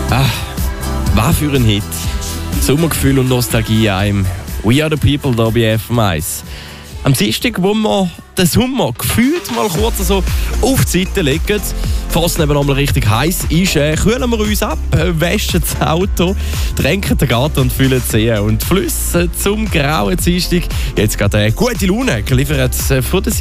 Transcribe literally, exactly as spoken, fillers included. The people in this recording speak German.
Ah, was für ein Hit. Sommergefühl und Nostalgie einem. We are the people da bei F M eins. Am Dienstag, wo wir den Sommer gefühlt mal kurz so auf die Seite legen, falls es eben einmal richtig heiß ist, äh, kühlen wir uns ab, äh, waschen das Auto, tränken den Garten und füllen die Seen und Flüsse zum grauen Dienstag. Jetzt gerade eine gute Laune geliefert äh, von der